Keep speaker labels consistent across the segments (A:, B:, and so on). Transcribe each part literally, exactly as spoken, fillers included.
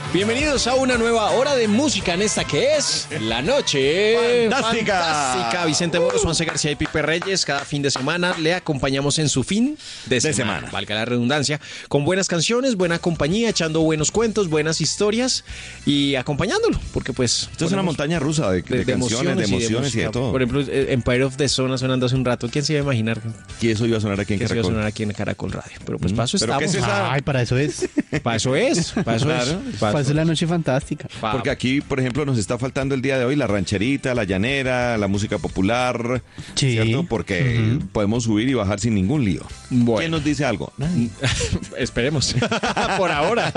A: Bienvenidos a una nueva hora de música en esta que es La Noche
B: Fantástica.
A: Fantástica. Vicente Boros, Juanse García y Pipe Reyes. Cada fin de semana le acompañamos en su fin de,
B: De
A: semana,
B: semana.
A: valga la redundancia, con buenas canciones, buena compañía, echando buenos cuentos, buenas historias y acompañándolo, porque pues...
B: Esto es una montaña rusa de, de, de canciones, de emociones y de,
A: música.
B: todo.
A: Por ejemplo, Empire of the Sun sonando hace un rato. ¿Quién se iba a imaginar
B: Y eso iba a sonar aquí en
A: que se iba a
B: Caracol.
A: sonar aquí en Caracol Radio? Pero pues
B: Mm,
A: para eso
B: ¿pero qué
A: estamos.
B: es esa?
C: Ay, para eso es.
A: Para eso es, para eso
B: Claro.
A: es.
C: Para eso es la noche fantástica.
A: Pa-
B: Porque aquí, por ejemplo, nos está faltando el día de hoy la rancherita, la llanera, la música popular,
C: Sí.
B: ¿cierto? Porque podemos subir y bajar sin ningún lío.
A: Bueno.
B: ¿Quién nos dice algo? Nadie.
A: Esperemos. Por ahora.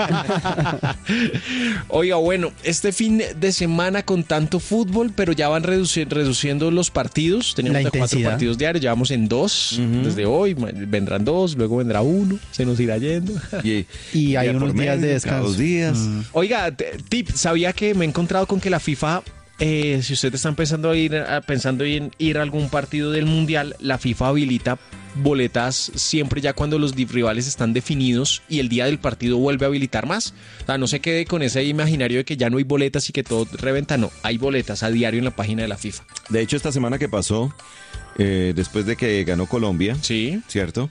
A: Oiga, bueno, este fin de semana con tanto fútbol, pero ya van reduci- reduciendo los partidos. Teníamos
C: La
A: de cuatro
C: intensidad.
A: partidos diarios, ya vamos en dos. Desde hoy ma- vendrán dos, luego vendrá uno, se nos irá yendo.
B: Y,
C: Y hay
B: día
C: unos
B: por
C: días de
B: medio,
C: descanso.
B: cada dos días.
A: Oiga, t- tip, ¿sabía que me he encontrado con que la FIFA, eh, si ustedes están pensando, a ir, a- pensando en ir a algún partido del Mundial, la FIFA habilita boletas siempre ya cuando los di- rivales están definidos y el día del partido vuelve a habilitar más? O sea, no se quede con ese imaginario de que ya no hay boletas y que todo reventa. No, hay boletas a diario en la página de la FIFA.
B: De hecho, esta semana que pasó, eh, después de que ganó Colombia,
A: Sí.
B: ¿cierto?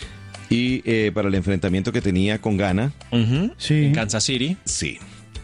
B: Y eh, para el enfrentamiento que tenía con Ghana,
A: Ujú.
C: Sí.
A: En Kansas City.
B: sí.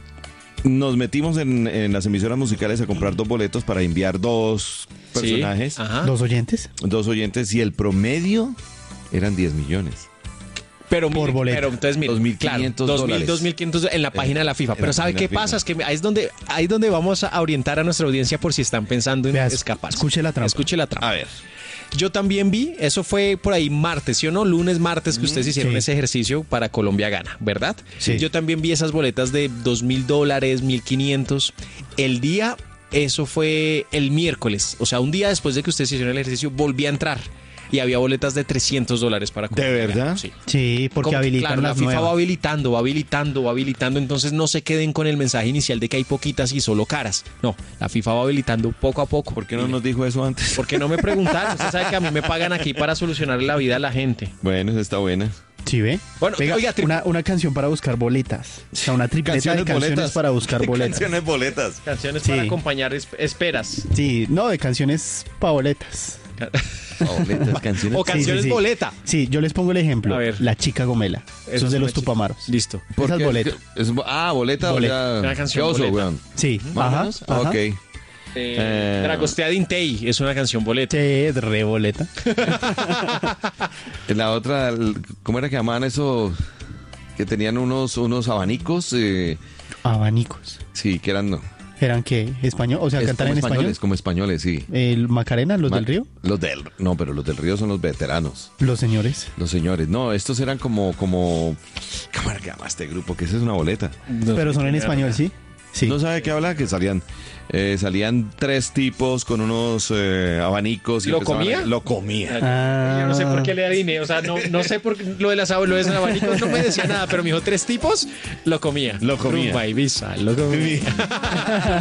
B: Nos metimos en, en las emisoras musicales a comprar dos boletos para enviar dos personajes,
A: Sí. Ajá.
C: ¿Dos oyentes?
B: dos oyentes, y el promedio eran diez millones.
A: Pero,
C: Por
A: mire,
C: boleta.
A: pero entonces mire,
B: dos mil
A: claro,
B: quinientos
A: dos mil,
B: dólares.
A: dos mil quinientos en la página de la FIFA.
B: en
A: Pero
B: la
A: ¿sabe
B: página
A: qué
B: de FIFA.
A: pasa? Es que ahí es donde, ahí es donde vamos a orientar a nuestra audiencia por si están pensando en
C: Vea,
A: escapar.
C: escuche la trampa.
A: Escuche la trampa.
B: A ver.
A: Yo también vi, eso fue por ahí martes, ¿sí o no? Lunes, martes que ustedes hicieron
C: sí.
A: ese ejercicio para Colombia Gana, ¿verdad?
C: Sí.
A: Yo también vi esas boletas de dos mil dólares, mil quinientos. El día, eso fue el miércoles, o sea, un día después de que ustedes hicieron el ejercicio, volví a entrar y había boletas de trescientos dólares para Colombia
B: verdad?
A: Gana. Sí.
C: Sí, porque
A: Como-
C: habilitan
A: claro, la
C: las
A: FIFA va
C: nuevas.
A: habilitando, va habilitando, va habilitando, entonces no se queden con el mensaje inicial de que hay poquitas y solo caras. No, la FIFA va habilitando poco a poco.
B: ¿Por qué no nos dijo eso antes?
A: ¿Por qué no me preguntaron? Usted sabe que a mí me pagan aquí para solucionar la vida a la gente.
B: Bueno, esa está buena.
C: ¿Sí ve?
A: Bueno,
C: Venga,
A: oiga, tri-
C: una, una canción para buscar boletas. O sea, una tripleta de canciones para buscar boletas.
B: Canciones boletas.
A: Canciones
C: Sí.
A: para acompañar es- esperas.
C: Sí, no, de canciones para boletas.
B: Boletas, canciones.
A: O canciones
C: sí, sí.
A: boleta.
C: Sí, yo les pongo el ejemplo.
A: A ver.
C: La chica Gomela. Eso
A: Eso
C: es de
A: es
C: los
A: una chica.
C: Tupamaros.
A: Listo.
B: ¿Por
C: Esas
B: qué?
C: boletas.
B: Es- ah, boleta,
C: Boleta.
B: o
A: Una
B: ya.
A: canción
B: ¿Qué oso,
A: boleta.
B: weón?
C: Sí,
B: ¿Más o
C: ajá,
B: menos?
C: ajá.
B: Ok.
A: Eh,
B: Eh,
A: Dragostea Dintei es una canción boleta.
C: Sí, es re boleta.
B: La otra, el- ¿cómo era que llamaban eso? Que tenían unos, unos abanicos. eh,
C: Abanicos.
B: sí, que eran. No,
C: ¿Eran qué? ¿Español? O sea,
B: es
C: cantar
B: como
C: en español.
B: españoles, como españoles, sí.
C: El Macarena, los
B: Ma-
C: del río,
B: Los del. No, pero los del río son los veteranos.
C: los señores.
B: Los señores. No, estos eran como. como ¿Cómo era que llama este grupo? Que esa es una boleta.
A: No
C: Pero
A: sé
C: son en
A: qué
C: español,
A: era.
C: ¿sí? Sí.
B: ¿No sabe qué habla? Que salían eh, salían tres tipos con unos eh, abanicos. Y
A: ¿Lo
B: empezaban a-
A: comía?
B: Lo comía.
C: Ah.
A: Yo no sé por qué le adiviné. O sea, no, no sé por qué lo de las lo de los abanicos no me decía nada, pero me dijo tres tipos, lo comía.
B: Lo comía.
A: Rumba Ibiza, lo comía.